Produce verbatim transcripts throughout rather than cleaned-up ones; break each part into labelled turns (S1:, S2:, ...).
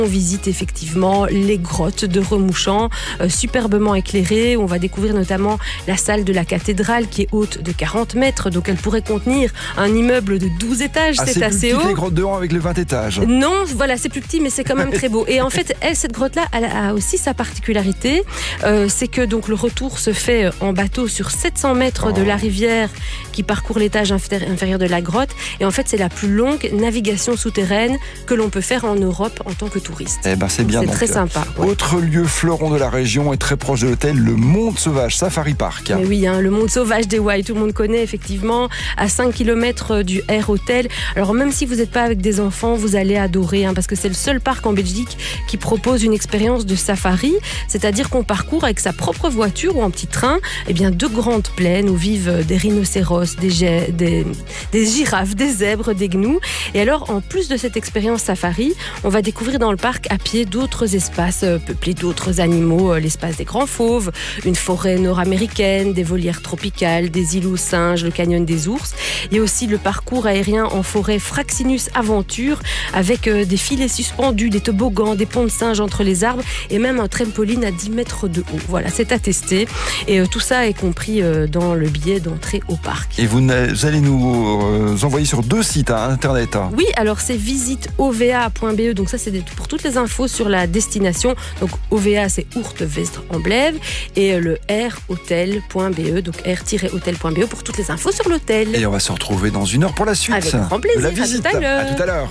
S1: On visite effectivement les grottes de Remouchamps, euh, superbement éclairées. On va découvrir notamment la salle de la cathédrale qui est haute de quarante mètres, donc elle pourrait contenir un immeuble de douze étages.
S2: Ah,
S1: c'est,
S2: c'est
S1: assez
S2: plus petit
S1: haut.
S2: que les grottes de Han avec les vingt étages.
S1: Non, voilà, c'est plus petit, mais c'est quand même très beau. Et en fait, elle, cette grotte-là, elle a aussi sa particularité, euh, c'est que donc le retour se fait en bateau sur sept cents mètres oh. de la rivière qui parcourt l'étage inférieur de la grotte. Et en fait, c'est la plus longue navigation souterraine que l'on peut faire en Europe en tant que touriste.
S2: Eh ben, c'est bien.
S1: C'est
S2: donc,
S1: très sympa. Ouais.
S2: Autre lieu fleuron de la région est très proche de l'hôtel, le Monde Sauvage Safari Park.
S1: Mais oui, hein, le Monde Sauvage des Wye, tout le monde connaît effectivement, à cinq kilomètres du Air Hotel. Alors même si vous n'êtes pas avec des enfants, vous allez adorer, hein, parce que c'est le seul parc en Belgique qui propose une expérience de safari, c'est-à-dire qu'on parcourt avec sa propre voiture ou en petit train, eh bien, deux grandes plaines où vivent des rhinocéros, des, gé- des, des girafes, des zèbres, des gnous. Et alors, en plus de cette expérience safari, on va découvrir dans le parc à pied d'autres espaces euh, peuplés d'autres animaux, euh, l'espace des grands fauves, une forêt nord-américaine, des volières tropicales, des îlots singes, le canyon des ours. Il y a aussi le parcours aérien en forêt Fraxinus Aventure avec euh, des filets suspendus, des toboggans, des ponts de singes entre les arbres et même un trampoline à dix mètres de haut. Voilà, c'est à tester. Et euh, tout ça est compris euh, dans le billet d'entrée au parc.
S2: Et vous, vous allez nous euh, envoyer sur deux sites à internet. Hein.
S1: Oui, alors c'est visite o v a point b e, donc ça c'est pour toutes les infos sur la destination. Donc O V A c'est Ourthe Vestre en Blève et le r hotel point b e, donc r tiret hotel point b e pour toutes les infos sur l'hôtel.
S2: Et on va se retrouver dans une heure pour la suite.
S1: Avec grand plaisir.
S2: La visite.
S1: À tout à l'heure.
S2: À tout à l'heure.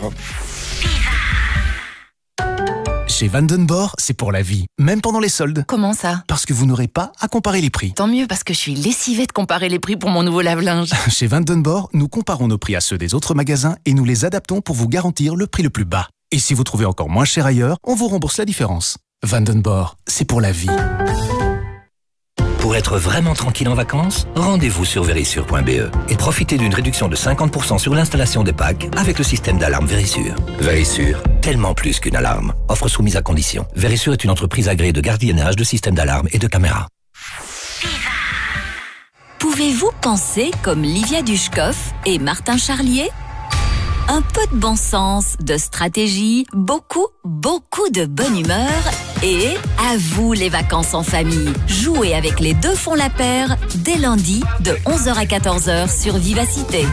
S3: Chez Vandenborg, c'est pour la vie, même pendant les soldes.
S4: Comment ça?
S3: Parce que vous n'aurez pas à comparer les prix.
S4: Tant mieux, parce que je suis lessivée de comparer les prix pour mon nouveau lave-linge.
S3: Chez Vandenborg, nous comparons nos prix à ceux des autres magasins et nous les adaptons pour vous garantir le prix le plus bas. Et si vous trouvez encore moins cher ailleurs, on vous rembourse la différence. Vandenborg, c'est pour la vie.
S5: Pour être vraiment tranquille en vacances, rendez-vous sur Verisure point b e et profitez d'une réduction de cinquante pour cent sur l'installation des packs avec le système d'alarme Verisure. Verisure, tellement plus qu'une alarme. Offre soumise à condition. Verisure est une entreprise agréée de gardiennage de systèmes d'alarme et de caméras.
S6: Pouvez-vous penser comme Livia Dushkoff et Martin Charlier ? Un peu de bon sens, de stratégie, beaucoup, beaucoup de bonne humeur et à vous les vacances en famille. Jouez avec les deux font la paire dès lundi de onze heures à quatorze heures sur Vivacité.